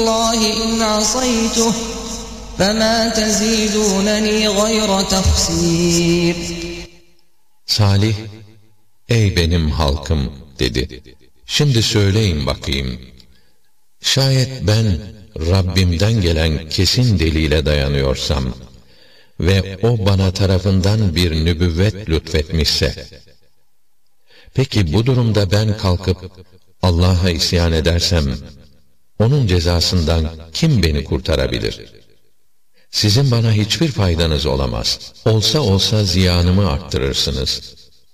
اللّٰهِ إِنْ عَصَيْتُهُ فَمَا تَزِيدُونَنِي غَيْرَ تَخْسِيرٍ. Salih, ey benim halkım dedi. Şimdi söyleyin bakayım. Şayet ben Rabbimden gelen kesin delile dayanıyorsam ve o bana tarafından bir nübüvvet lütfetmişse, peki bu durumda ben kalkıp Allah'a isyan edersem, onun cezasından kim beni kurtarabilir? Sizin bana hiçbir faydanız olamaz. Olsa olsa ziyanımı arttırırsınız.